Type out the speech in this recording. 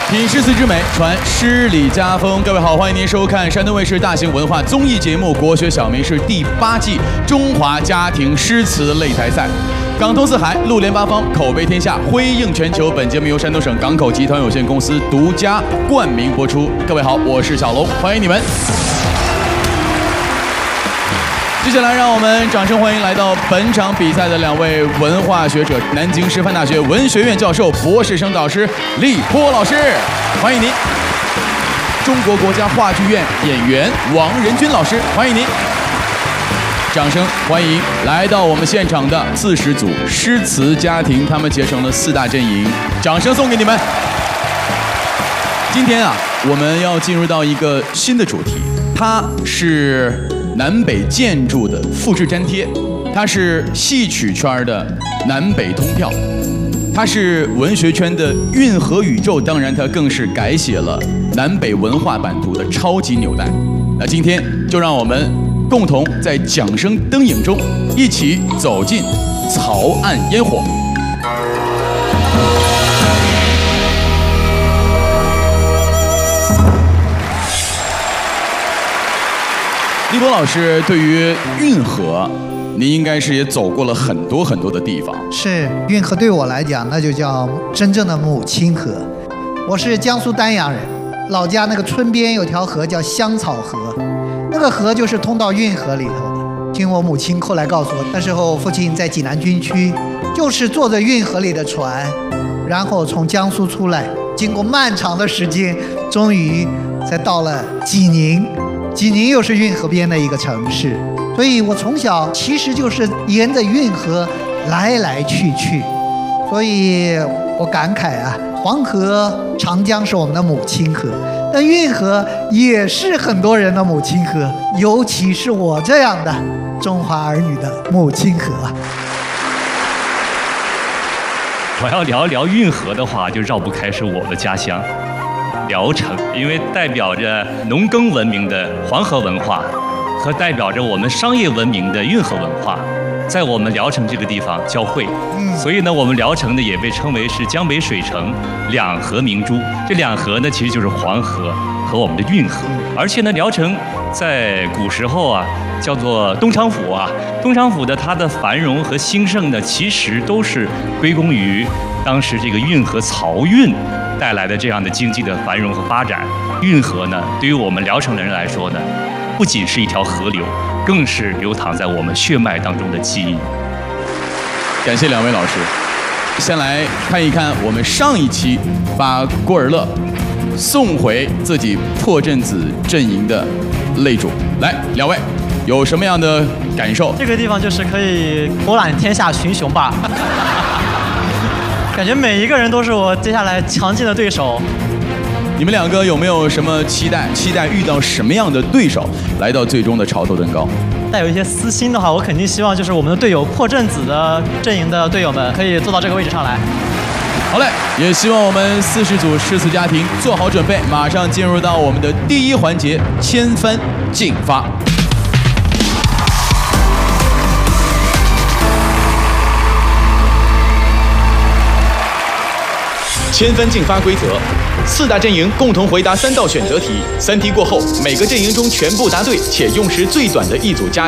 品诗词之美，传诗礼家风。各位好，欢迎您收看山东卫视大型文化综艺节目《国学小名诗》第8季中华家庭诗词擂台赛。港通四海，陆联八方，口碑天下，辉映全球。本节目由山东省港口集团有限公司独家冠名播出。各位好，我是小龙，欢迎你们。接下来，让我们掌声欢迎来到本场比赛的2位文化学者，南京师范大学文学院教授、博士生导师李波老师，欢迎您；中国国家话剧院演员王仁君老师，欢迎您。掌声欢迎来到我们现场的40组诗词家庭，他们结成了4大阵营，掌声送给你们。今天啊，我们要进入到一个新的主题，它是南北建筑的复制粘贴，它是戏曲圈的南北通票，它是文学圈的运河宇宙，当然它更是改写了南北文化版图的超级纽带。那今天就让我们共同在桨声灯影中一起走进曹岸烟火。李波老师，对于运河，您应该是也走过了很多很多的地方。 是，运河对我来讲，那就叫真正的母亲河。我是江苏丹阳人，老家那个村边有条河叫香草河，那个河就是通到运河里头的。听我母亲后来告诉我，那时候父亲在济南军区，就是坐着运河里的船，然后从江苏出来，经过漫长的时间，终于才到了济宁。济宁又是运河边的一个城市，所以我从小其实就是沿着运河来来去去，所以我感慨啊，黄河、长江是我们的母亲河，但运河也是很多人的母亲河，尤其是我这样的中华儿女的母亲河。 我要聊一聊运河的话，就绕不开是我的家乡聊城，因为代表着农耕文明的黄河文化和代表着我们商业文明的运河文化在我们聊城这个地方交汇。所以呢，我们聊城呢也被称为是江北水城2河明珠。这2河呢其实就是黄河和我们的运河。而且呢，聊城在古时候啊叫做东昌府啊，东昌府的它的繁荣和兴盛呢，其实都是归功于当时这个运河漕运带来的这样的经济的繁荣和发展。运河呢，对于我们聊城人来说呢，不仅是一条河流，更是流淌在我们血脉当中的记忆。 感谢2位老师。先来看一看我们上一期把郭尔乐送回自己破阵子阵营的擂主，来2位有什么样的感受？ 这个地方就是可以博览天下群雄吧。感觉每一个人都是我接下来强劲的对手。 你们2个有没有什么期待？期待遇到什么样的对手来到最终的潮头登高？ 带有一些私心的话，我肯定希望就是我们的队友破阵子的阵营的队友们可以坐到这个位置上来。 好嘞，也希望我们40组诗词家庭做好准备，马上进入到我们的第1环节——千帆竞发。 千帆竞发规则：4大阵营共同回答3道选择题，3题过后，每个阵营中全部答对且用时最短的一组加